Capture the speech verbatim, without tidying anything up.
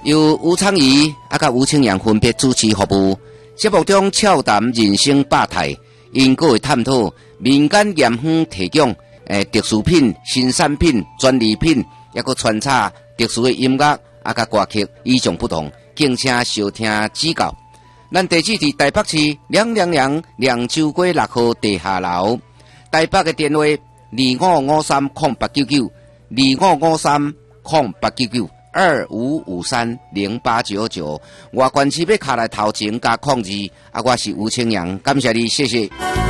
由吴昌仪啊甲吴清阳分别主持服务。节目中俏谈人生百态，因各会探讨民间盐方提供诶特殊品、新产品、专利品，也个穿插特殊的音乐啊甲歌曲，与众不同，敬请收听指教。咱地址伫台北市两两两凉州街六号地下楼，台北嘅电话二五五三空八九九，二五五三空八九九。二五五三零八九九，外观市要卡来头前加控制，啊，我是吴清阳，感谢你，谢谢。